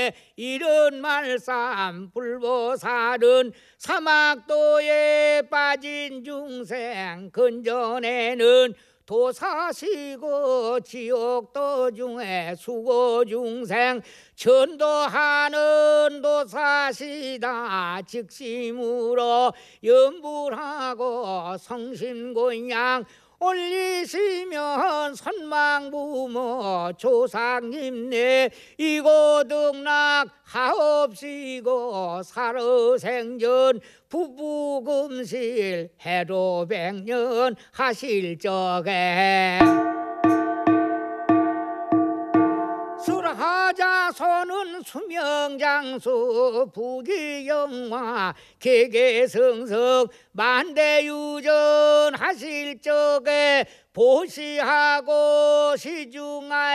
중에 이런 말씀 불보살은 사막도에 빠진 중생 근전에는 도사시고 지옥도 중에 수고 중생 전도하는 도사시다 직심으로 염불하고 성심곤양 올리시면 선망부모 조상님네 이고등락 하옵시고 살아생전 부부금실 해로백년 하실 적에 술하자소는 수명장수 부귀영화 개개성성 만대유전 하실 적에 보시하고 시중하여